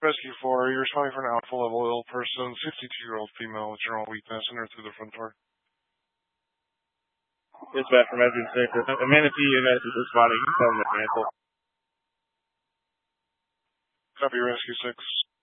Rescue 4, you're responding for an alpha level ill person, 62-year-old female with general weakness, and her through the front door. Dispatch from Edwin 6. A manatee unit is responding to some mantle. Copy, Rescue 6.